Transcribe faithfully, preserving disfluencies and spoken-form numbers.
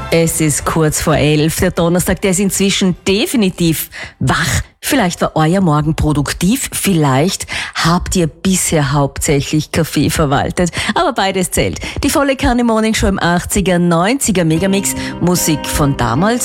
Es ist kurz vor elf. Der Donnerstag, der ist inzwischen definitiv wach. Vielleicht war euer Morgen produktiv, vielleicht habt ihr bisher hauptsächlich Kaffee verwaltet. Aber beides zählt. Die volle Kanne Morning Show im achtziger, neunziger Megamix. Musik von damals